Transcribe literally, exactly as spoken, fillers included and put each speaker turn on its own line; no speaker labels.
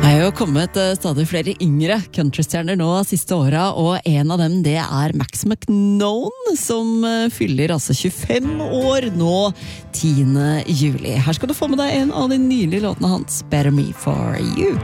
Det er jo kommet eh, stadig flere yngre countrystjerner nå siste åra, og en av dem det er Max McKnone, som eh, fyller altså tjuefem år nå tiende juli. Her skal du få med deg en av de nylige låtene hans, Better Me For You.